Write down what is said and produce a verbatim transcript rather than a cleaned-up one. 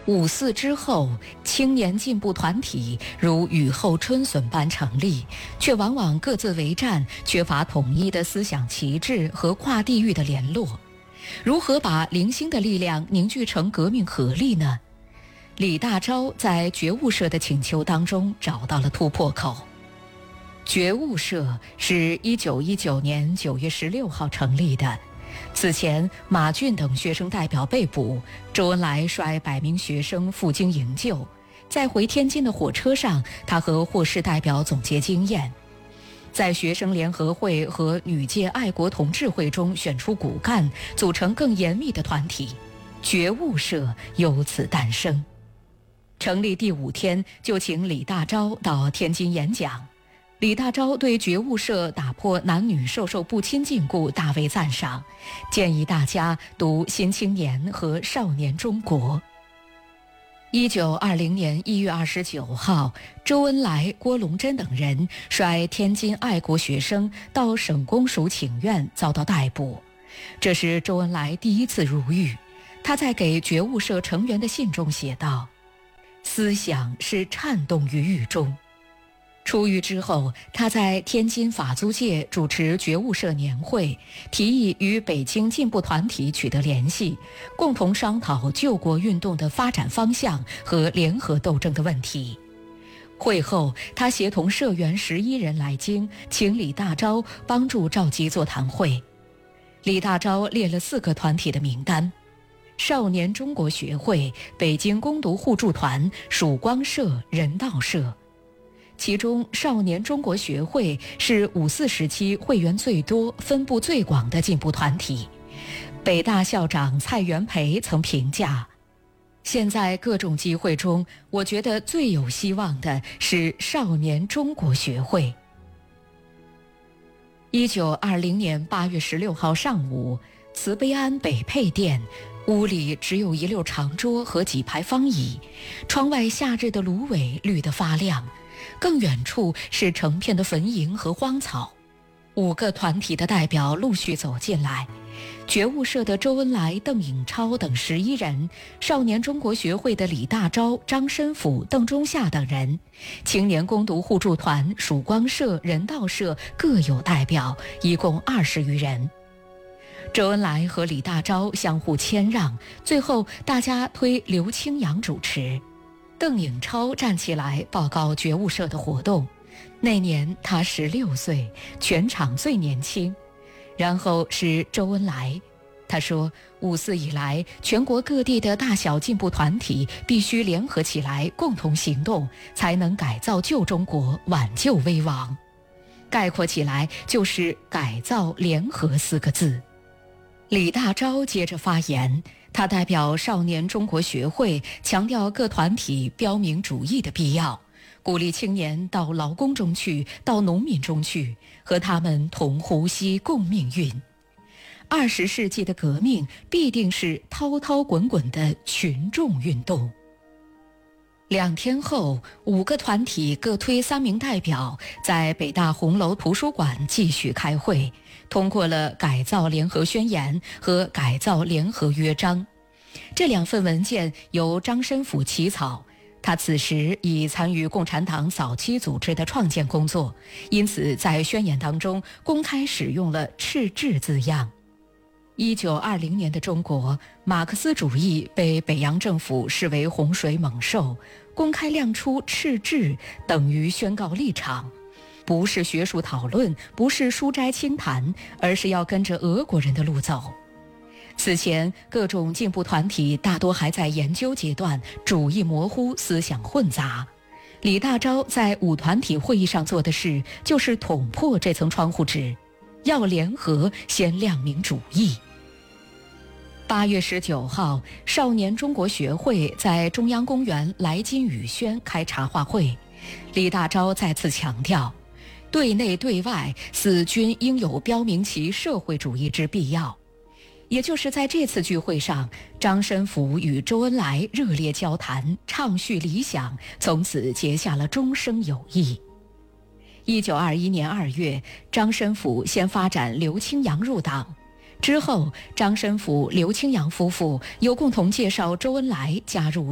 五四之后，青年进步团体如雨后春笋般成立，却往往各自为战，缺乏统一的思想旗帜和跨地域的联络。如何把零星的力量凝聚成革命合力呢？李大钊在觉悟社的请求当中找到了突破口。觉悟社是一九一九年九月十六号成立的。此前，马俊等学生代表被捕，周恩来率百名学生赴京营救。在回天津的火车上，他和获释代表总结经验，在学生联合会和女界爱国同志会中选出骨干，组成更严密的团体，觉悟社由此诞生。成立第五天，就请李大钊到天津演讲。李大钊对觉悟社打破男女授受不亲禁锢大为赞赏，建议大家读《新青年》和《少年中国》。一九二零年一月二十九号，周恩来、郭龙珍等人率天津爱国学生到省公署请愿，遭到逮捕。这是周恩来第一次入狱。他在给觉悟社成员的信中写道：“思想是颤动于狱中。”出狱之后，他在天津法租界主持觉悟社年会，提议与北京进步团体取得联系，共同商讨救国运动的发展方向和联合斗争的问题。会后，他协同社员十一人来京，请李大钊帮助召集座谈会。李大钊列了四个团体的名单：少年中国学会、北京攻读互助团、曙光社、人道社。其中少年中国学会是五四时期会员最多、分布最广的进步团体。北大校长蔡元培曾评价：现在各种机会中，我觉得最有希望的是少年中国学会。一九二零年八月十六号上午，慈悲庵北配店，屋里只有一溜长桌和几排方椅，窗外夏日的芦苇绿得发亮，更远处是成片的坟茔和荒草。五个团体的代表陆续走进来，觉悟社的周恩来、邓颖超等十一人，少年中国学会的李大钊、张申府、邓中夏等人，青年攻读互助团、曙光社、人道社各有代表，一共二十余人。周恩来和李大钊相互谦让，最后大家推刘清扬主持。邓颖超站起来报告觉悟社的活动，那年他十六岁，全场最年轻。然后是周恩来，他说，五四以来，全国各地的大小进步团体必须联合起来，共同行动，才能改造旧中国，挽救危亡。概括起来就是改造联合四个字。李大钊接着发言，他代表少年中国学会，强调各团体标明主义的必要，鼓励青年到劳工中去，到农民中去，和他们同呼吸共命运。二十世纪的革命必定是滔滔滚滚的群众运动。两天后，五个团体各推三名代表，在北大红楼图书馆继续开会，通过了改造联合宣言和改造联合约章。这两份文件由张申府起草，他此时已参与共产党早期组织的创建工作，因此在宣言当中公开使用了赤志字样。一九二零年的中国，马克思主义被北洋政府视为洪水猛兽，公开亮出赤志等于宣告立场，不是学术讨论，不是书斋清谈，而是要跟着俄国人的路走。此前各种进步团体大多还在研究阶段，主义模糊，思想混杂。李大钊在五团体会议上做的事，就是捅破这层窗户纸，要联合，先亮明主义。八月十九号，少年中国学会在中央公园来金雨轩开茶话会，李大钊再次强调，对内对外，死军应有标明其社会主义之必要。也就是在这次聚会上，张申府与周恩来热烈交谈，畅叙理想，从此结下了终生友谊。一九二一年二月，张申府先发展刘清扬入党，之后张申府、刘清扬夫妇又共同介绍周恩来加入